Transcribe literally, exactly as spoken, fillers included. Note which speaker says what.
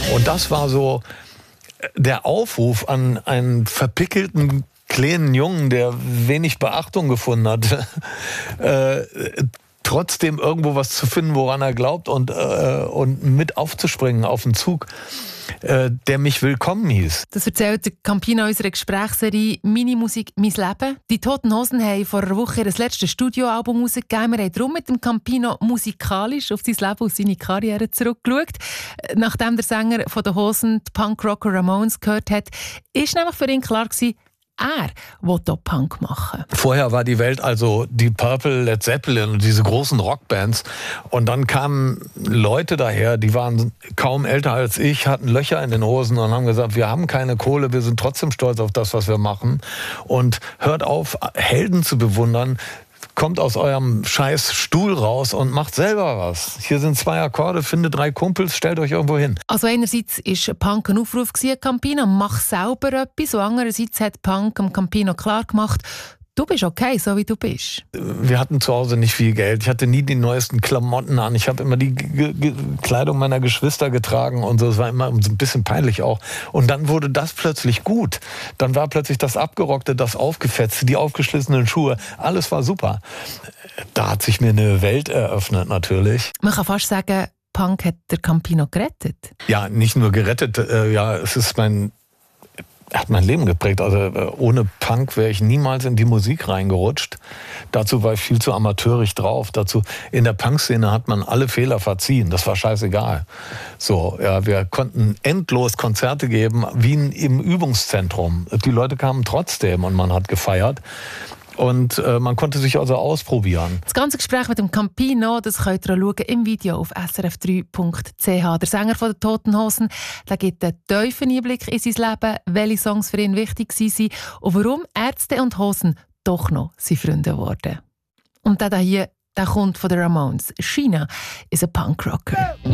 Speaker 1: Und das war so der Aufruf an einen verpickelten kleinen Jungen, der wenig Beachtung gefunden hat, äh, trotzdem irgendwo was zu finden, woran er glaubt und, äh, und mit aufzuspringen auf den Zug, äh, der mich willkommen hieß.
Speaker 2: Das erzählt der Campino in unserer Gesprächsserie «Meine Musik, mein Leben». Die Toten Hosen haben vor einer Woche ihr letztes Studioalbum rausgegeben. Wir haben darum mit dem Campino musikalisch auf sein Leben und seine Karriere zurückgeschaut. Nachdem der Sänger von den Hosen die Punkrocker Ramones gehört hat, ist nämlich für ihn klar gewesen, er will hier Punk machen.
Speaker 1: Vorher war die Welt also die Purple, Led Zeppelin und diese großen Rockbands. Und dann kamen Leute daher, die waren kaum älter als ich, hatten Löcher in den Hosen und haben gesagt, wir haben keine Kohle, wir sind trotzdem stolz auf das, was wir machen. Und hört auf, Helden zu bewundern. Kommt aus eurem scheiß Stuhl raus und macht selber was. Hier sind zwei Akkorde, findet drei Kumpels, stellt euch irgendwo hin.
Speaker 2: Also einerseits war Punk ein Aufruf gewesen, Campino, mach selber etwas. Und andererseits hat Punk am Campino klar gemacht, du bist okay, so wie du bist.
Speaker 1: Wir hatten zu Hause nicht viel Geld. Ich hatte nie die neuesten Klamotten an. Ich habe immer die G- G- Kleidung meiner Geschwister getragen und so. Es war immer so ein bisschen peinlich auch. Und dann wurde das plötzlich gut. Dann war plötzlich das Abgerockte, das Aufgefetzte, die aufgeschlissenen Schuhe. Alles war super. Da hat sich mir eine Welt eröffnet natürlich.
Speaker 2: Man kann fast sagen, Punk hat der Campino gerettet.
Speaker 1: Ja, nicht nur gerettet. Äh, ja, es ist mein... Er hat mein Leben geprägt. Also ohne Punk wäre ich niemals in die Musik reingerutscht. Dazu war ich viel zu amateurig drauf. Dazu in der Punkszene hat man alle Fehler verziehen. Das war scheißegal. So, ja, wir konnten endlos Konzerte geben, wie im Übungszentrum. Die Leute kamen trotzdem und man hat gefeiert. Und äh, man konnte sich also ausprobieren.
Speaker 2: Das ganze Gespräch mit dem Campino, das könnt ihr schauen im Video auf s r f drei punkt c h. Der Sänger von den Toten Hosen, der gibt einen tiefen Einblick in sein Leben, welche Songs für ihn wichtig waren und warum Ärzte und Hosen doch noch seine Freunde wurden. Und der hier, der kommt von den Ramones. China ist ein Punkrocker.